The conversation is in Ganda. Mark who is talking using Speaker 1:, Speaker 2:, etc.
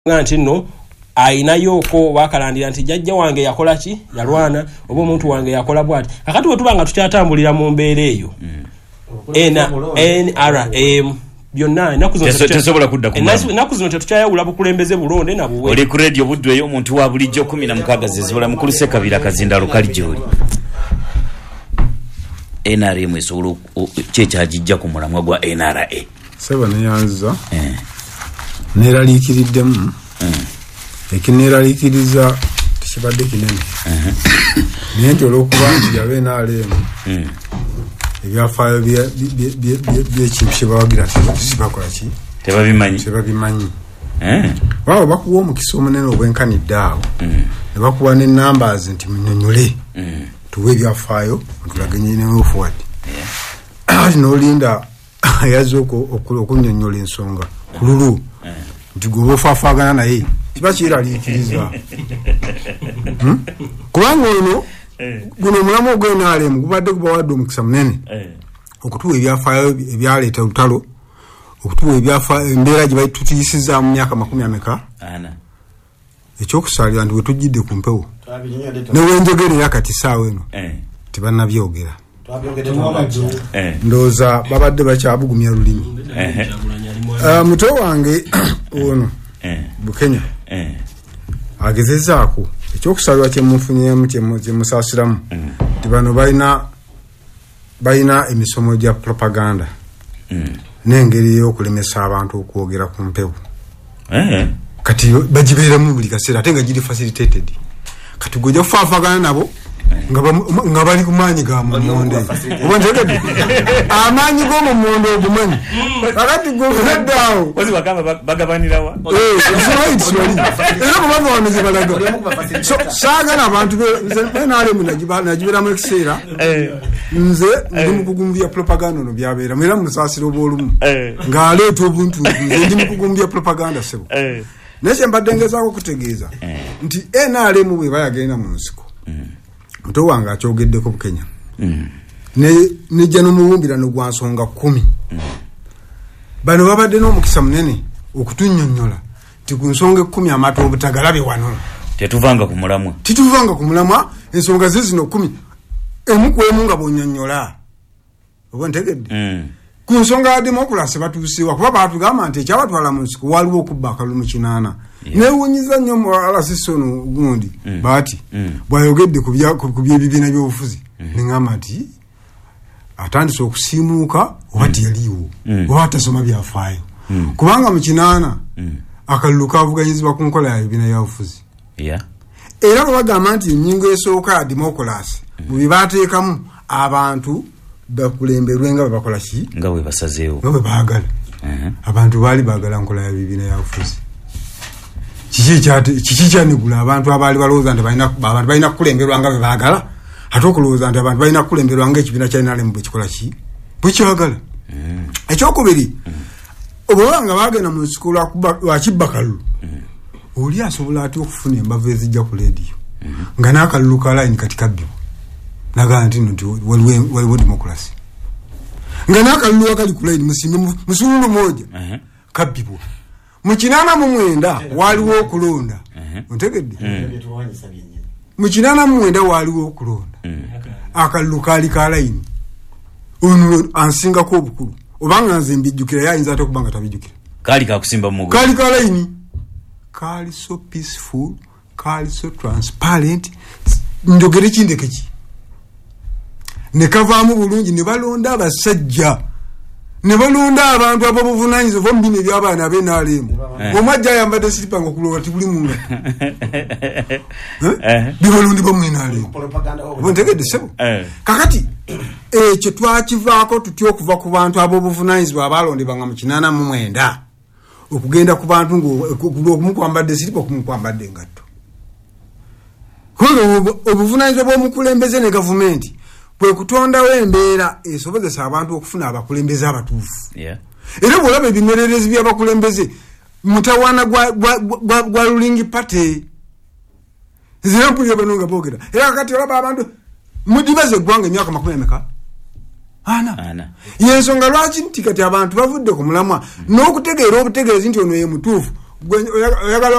Speaker 1: nti no ayinayo ko bakalandira nti jajja wange yakola ki yalwana obo omuntu wange yakola bwati akati wetubanga tukyatambulira mu mbeera eyo NRM byonna
Speaker 2: tesobola kudda ku
Speaker 1: naku zino tetukyayawula bukulembeze bulonde na buwe
Speaker 2: oli ku radio budweyo omuntu wa bulijjo 16 zezibola mukulu Sekabira Kazindalo kali gyoli NRM esobola kyekyagiggya ku mulamwa gwa NRA
Speaker 3: seba neyanza neraliikiriddemu ekineraliikiriza tekibadde kinene naye nti olw'okuba nti yabe NRM ebyafaayo byekintu kyebawagira tibakola ki tebabimanyi baba bakuwa omukisa omunene obwenkanidde awo ne bakuwa ne numbers nti munyonyole tuwe ebyafaayo tulaganye neofuwad ati n'olinda ayaza okunyonyola ensonga kululu nti gwe ofafaagana naye tibakyeraliikiriza kubanga ono guno omulamu ogw'NRM gubadde gubawadde omukisa munene okutuwa ebyafaayo ebyaleeta olutalo okutuwa ebyafaayo embeera gye batutiisizza mu myaka 40 ekyokusalira nti wetujjidde ku mpewo newenjogerera kati saawa eno tebannabyogera ndowooza babadde bakyabugumya lulimi muto wange ono Bukenya agezezaako ekyokusalwa kyemufunyemu kyemusaasiramu nti bano balina emisomo gya propaganda n'engeri y'okulemesa abantu okwogera ku mpewo kati bagibeeramu buli kaseera ate nga giri facilitated kati gojja kufaafagana nabo nga bali ku maanyi ga mumonde oba ntegedde amaanyi g'omumonde ogumanyi kakati gweddaawo
Speaker 2: bagabanirawa
Speaker 3: era kubava wameze balaga saagala abantu NRM nagibeeramu ekiseera nze ndi mukugumu bya propaganda ono byabeeramu era musaasira oba olumu ng'aleeta obuntu nze ndi mukugumu bya propaganda sebo naye kyembadde ngezaako okutegeeza nti NRM bwe bayagenda mu nsiko muto wange akyogeddeko Bukenya nejja n'omuwumbirano gwa nsonga 10 bano babadde n'omukisa munene okutunnyonnyola ti ku nsonga 10 amata obutagalabe wano
Speaker 2: tetuvanga ku mulamwa ensonga zino 10 emu ku emu nga bonyonnyola oba ntegedde ku nsonga ya demokrasi batuusiwa kuba batugamba nti ekyabatwala mu nsiko waliwo okubba akalulu 8 newunyiza nnyo mu alasisono gundi bati bwayogedde ku byebibiina by'obufuzi neŋŋamba nti atandise okusiimuuka oba tiyaliiwo oba atasoma byafaayo kubanga mu 8 akalulu kavuganyizibwa ku nkola ya bibiina by'obufuzi era bwe bagamba nti ennyingo esooka ya demokrasi bwe bibaateekamu abantu bakulemberwe nga bakola ki nga bwe basazeewo
Speaker 3: nga bwe baagala abantu baali baagala nkola ya bibiina by'obufuzi kiki kyanigula abantu abaali balowooza nti abantu balina kukulemberwa nga bwe baagala ate okulowooza nti abantu balina kukulemberwa nga ekibiina kya NRM bwe kikola ki bwe kyagala ekyokubiri oba nga bagenda mu nsiko lwa kibba kalulu oli asobola ati okufuna embavu ezijja ku leediyo nga n'akalulu ka layini kati kabbibwa nagaa nti waliwo demokrasi nga n'akalulu akali ku layini musululu moja kabbibwa mu 89 waliwo okulonda ontegedde mu 89 waliwo okulonda akalulu kaali ka layini ono ansingako obukulu obanga nze mbijjukira yayinza ate okubanga tabijjukira
Speaker 2: kaali kakusimba mugo
Speaker 3: kaali ka layini kaali so peaceful kaali so transparent njogere kindekeki ne kavaamu bulungi ne balonda abasajja ne balonda abantu ab'obuvunaanyizibwa omu bino eby'abaana ab'NRM omwajja ayambadde siripa nga okuloola tibuli munga bibalondibwa mu NRM oba ntegedde sebo kakati ekyo twakivaako tutya okuva ku bantu ab'obuvunaanyizibwa abalondebwa nga mu 89 okugenda ku bantu okumukwambadde siripa okumukwambadde engatto kubanga obuvunaanyizibwa bw'omukulembeze ne gavumenti bwe kutondawo embeera esobozesa abantu okufuna abakulembeze abatuufu era bw'olaba ebimererezi by'abakulembeze mutawaana gwa ruling party zira mpulira bano nga boogera era kakati olaba abantu mudibaze eggwanga emyaka 40 yensonga lwaki nti kati abantu bavudde ku mulamwa n'okutegeera obutegeezi nti ono ye mutuufu
Speaker 2: oyagala